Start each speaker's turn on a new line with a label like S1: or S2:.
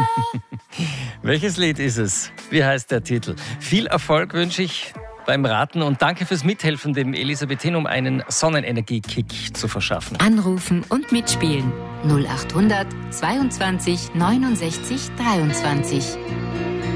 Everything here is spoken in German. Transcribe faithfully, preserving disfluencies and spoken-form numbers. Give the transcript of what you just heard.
S1: Welches Lied ist es? Wie heißt der Titel? Viel Erfolg wünsche ich beim Raten und danke fürs Mithelfen, dem Elisabethin, um einen Sonnenenergie-Kick zu verschaffen.
S2: Anrufen und mitspielen null acht hundert zweiundzwanzig neunundsechzig dreiundzwanzig.